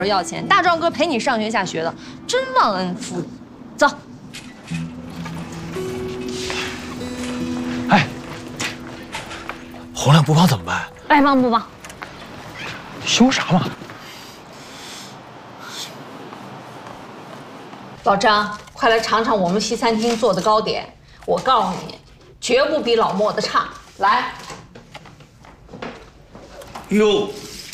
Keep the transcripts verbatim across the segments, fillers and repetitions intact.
要钱，大壮哥陪你上学下学的，真忘恩负义。走。 哎，洪亮不帮怎么办？ 爱帮不帮？ 凶啥嘛？ 老张，快来尝尝我们西餐厅做的糕点，我告诉你，绝不比老莫的差。来。 哟。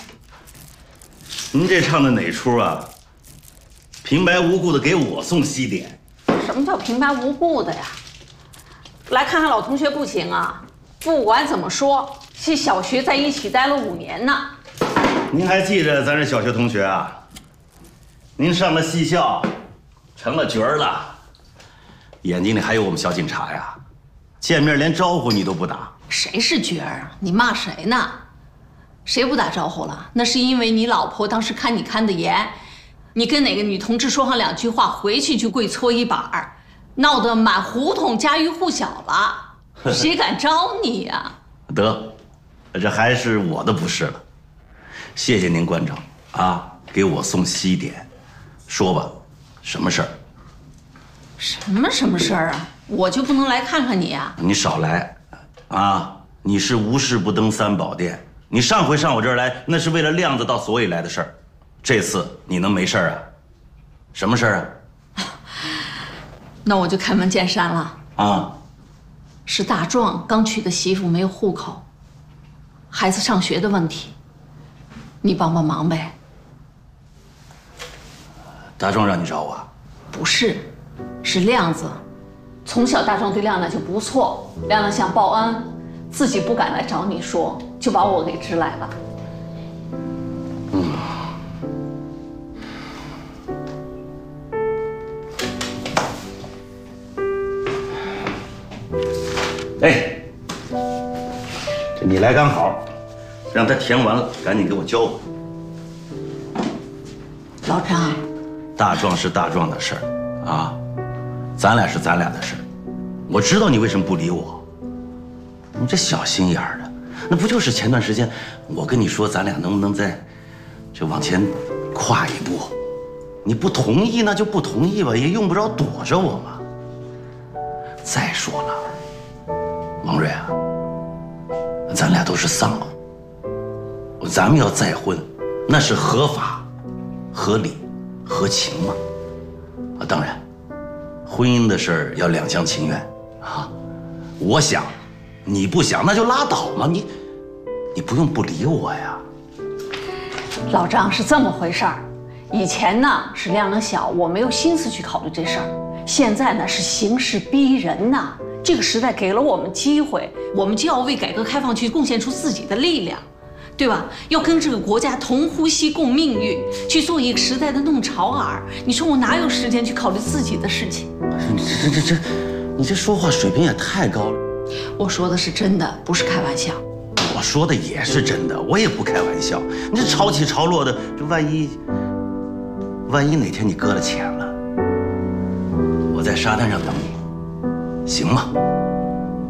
您这唱的哪出啊？平白无故的给我送西点， 什么叫平白无故的呀？来看看老同学不行啊！不管怎么说，是小学在一起待了五年呢。 您还记着咱这小学同学啊？您上了戏校，成了角儿了，眼睛里还有我们小警察呀！见面连招呼你都不打。 谁是角儿啊？你骂谁呢？ 谁不打招呼了？那是因为你老婆当时看你看得严，你跟哪个女同志说上两句话，回去就跪搓衣板儿，闹得满胡同家喻户晓了，谁敢招你呀？ 得，这还是我的不是了。谢谢您关照啊，给我送西点。说吧，什么事儿？ 什么什么事儿啊？我就不能来看看你呀？ 你少来，啊，你是无事不登三宝殿。 你上回上我这儿来，那是为了亮子到所以来的事儿，这次你能没事儿啊？什么事儿啊？ 那我就开门见山了啊！ 是大壮刚娶的媳妇没有户口，孩子上学的问题，你帮帮忙呗。 大壮让你找我？ 不是，是亮子。从小大壮对亮亮就不错，亮亮想报恩，自己不敢来找你说。 就把我给支来了。嗯。 哎，这你来刚好，让他填完了，赶紧给我交吧。 老张， 大壮是大壮的事儿，啊，咱俩是咱俩的事儿。我知道你为什么不理我，你这小心眼儿的。 那不就是前段时间我跟你说，咱俩能不能再就往前跨一步？你不同意那就不同意吧，也用不着躲着我嘛。再说了，王瑞啊，咱俩都是丧偶，咱们要再婚，那是合法、合理、合情嘛。啊，当然，婚姻的事儿要两厢情愿啊。我想。 你不想那就拉倒嘛，你，你不用不理我呀。 老张是这么回事儿，以前呢是亮亮小，我没有心思去考虑这事儿。现在呢是形势逼人呐，这个时代给了我们机会，我们就要为改革开放去贡献出自己的力量，对吧？要跟这个国家同呼吸共命运，去做一个时代的弄潮儿。你说我哪有时间去考虑自己的事情？ 你这这这这，你这说话水平也太高了。 我说的是真的，不是开玩笑。 我说的也是真的，我也不开玩笑。你这潮起潮落的，这万一，万一哪天你搁了浅了，我在沙滩上等你，行吗？